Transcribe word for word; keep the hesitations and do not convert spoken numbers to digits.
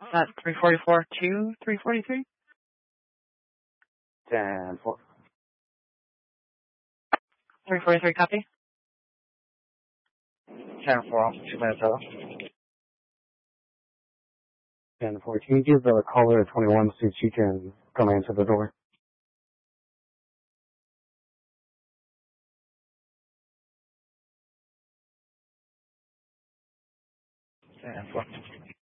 That's three forty-four to three forty-three. ten four. three forty-three, copy. ten four, two minutes out. ten four, can you give the caller a twenty-one so she can come answer the door? ten four.